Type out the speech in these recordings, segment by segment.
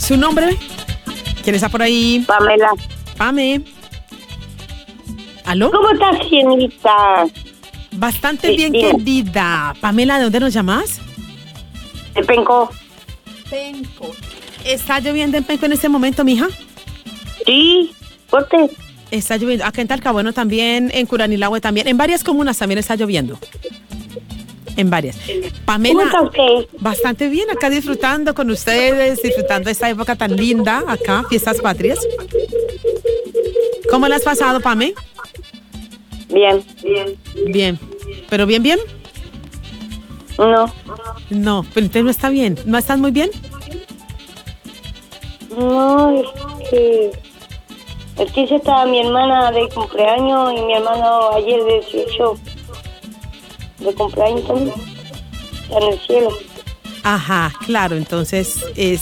¿Su nombre? ¿Quién está por ahí? Pamela. Pame. ¿Aló? ¿Cómo estás, señorita? Bastante Sí, bien, dime. querida. Pamela, ¿de dónde nos llamas? De Penco. Penco. ¿Está lloviendo en Penco en este momento, mija? Sí, fuerte. Está lloviendo. Acá en Talcahuano también, en Curanilahue también. En varias comunas también está lloviendo. En varias. Pamela, ¿Cómo está usted? bastante bien, acá disfrutando con ustedes, disfrutando esta época tan linda acá, Fiestas Patrias. ¿Cómo la has pasado, Pame? Bien. Bien. ¿Pero bien, bien? No. No, pero entonces no está bien. ¿No estás muy bien? No, es que... El 15 estaba mi hermana de cumpleaños y mi hermano ayer de 18 de cumpleaños también. Está en el cielo. Ajá, claro, entonces es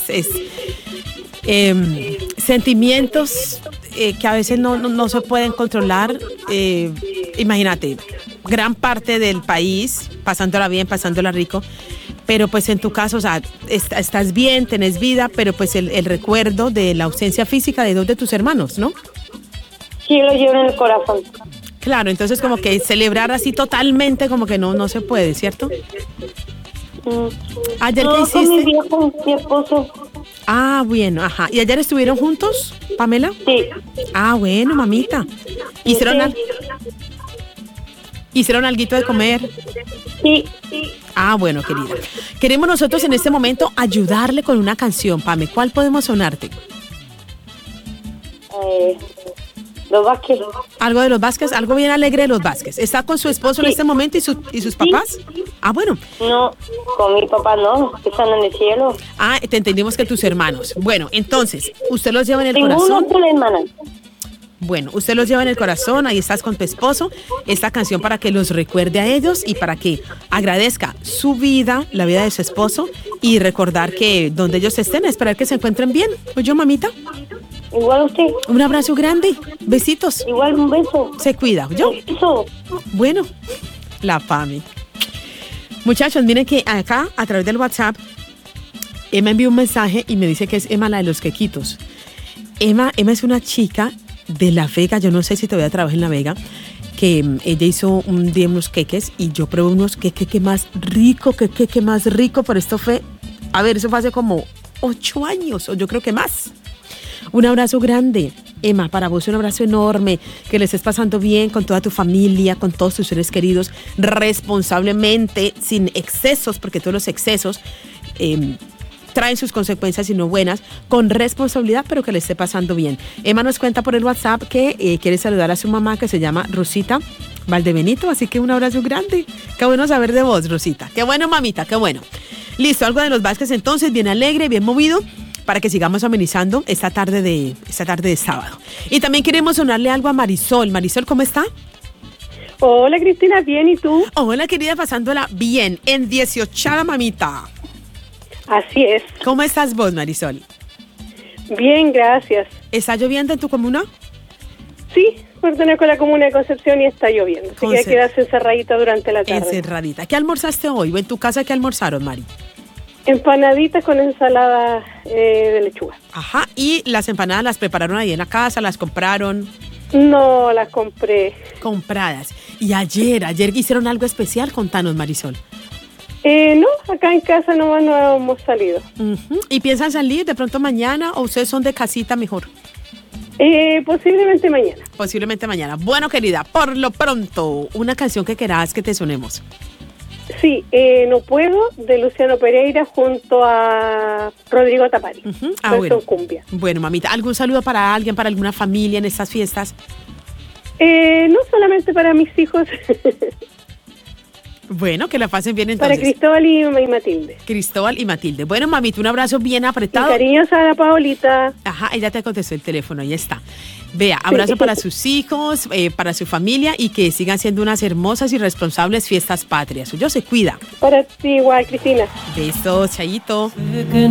sentimientos que a veces no se pueden controlar. Imagínate, gran parte del país pasándola bien, pasándola rico, pero pues en tu caso, o sea, estás bien, tenés vida, pero pues el recuerdo de la ausencia física de dos de tus hermanos, ¿no? Sí, lo llevo en el corazón. Claro, entonces como que celebrar así totalmente como que no se puede, ¿cierto? ¿Ayer qué No, hiciste? con mi viejo, mi esposo. Ah, bueno, ajá. ¿Y ayer estuvieron juntos, Pamela? Sí. Ah, bueno, mamita. ¿Hicieron alguito de comer? Sí. Ah, bueno, querida. Queremos nosotros en este momento ayudarle con una canción, Pame. ¿Cuál podemos sonarte? Los Vázquez. Algo de los Vázquez, algo bien alegre de los Vázquez. ¿Está con su esposo en este momento y sus papás? Ah, bueno. No, con mi papá no, que están en el cielo. Ah, te entendimos que tus hermanos. Bueno, entonces, ¿usted los lleva en el Tengo corazón? una sola hermana. Bueno, usted los lleva en el corazón, ahí estás con tu esposo. Esta canción para que los recuerde a ellos y para que agradezca su vida, la vida de su esposo y recordar que donde ellos estén, esperar que se encuentren bien. ¿Oye, mamita? Igual a usted. Un abrazo grande, besitos. Igual un beso. Se cuida, ¿yo? Eso. Bueno, la Pame. Muchachos, miren que acá, a través del WhatsApp, Emma envió un mensaje y me dice que es Emma la de los quequitos. Emma es una chica de La Vega, yo no sé si todavía trabaja en La Vega, que ella hizo un día unos queques y yo probé unos queques más rico, queque más rico, pero esto fue, a ver, eso fue hace como 8 años o yo creo que más. Un abrazo grande, Emma, para vos un abrazo enorme, que le estés pasando bien con toda tu familia, con todos tus seres queridos, responsablemente, sin excesos, porque todos los excesos traen sus consecuencias y no buenas, con responsabilidad, pero que le esté pasando bien. Emma nos cuenta por el WhatsApp que quiere saludar a su mamá, que se llama Rosita Valdebenito, así que un abrazo grande. Qué bueno saber de vos, Rosita. Qué bueno, mamita, qué bueno. Listo, algo de los Vázquez entonces, bien alegre, bien movido, para que sigamos amenizando esta tarde de sábado. Y también queremos sonarle algo a Marisol. Marisol, ¿cómo está? Hola, Cristina, bien, ¿y tú? Hola, querida, pasándola bien, en 18ª, mamita. Así es. ¿Cómo estás vos, Marisol? Bien, gracias. ¿Está lloviendo en tu comuna? Sí, pertenezco a la comuna de Concepción y está lloviendo. Así que hay que quedarse encerradita durante la tarde. Encerradita. ¿Qué almorzaste hoy? ¿O en tu casa qué almorzaron, Mari? Empanaditas con ensalada de lechuga. Ajá, ¿y las empanadas las prepararon ahí en la casa? ¿Las compraron? No, las compré. Compradas. ¿Y ayer hicieron algo especial? Contanos, Marisol. No, acá en casa no hemos salido. Uh-huh. ¿Y piensan salir de pronto mañana o ustedes son de casita mejor? Posiblemente mañana. Posiblemente mañana. Bueno, querida, por lo pronto, una canción que querás que te sonemos. Sí, No Puedo, de Luciano Pereira junto a Rodrigo Tapari. Uh-huh. Ah, bueno. Cumbia. Bueno, mamita, ¿algún saludo para alguien, para alguna familia en estas fiestas? No solamente para mis hijos. Bueno, que la pasen bien entonces. Para Cristóbal y Matilde. Cristóbal y Matilde. Bueno, mamita, un abrazo bien apretado. Y cariños a la Paolita. Ajá, ella te contestó el teléfono, ahí está. Vea, abrazo para sus hijos, para su familia y que sigan siendo unas hermosas y responsables fiestas patrias. Yo se cuida. Para ti igual, Cristina. Besos, chayito.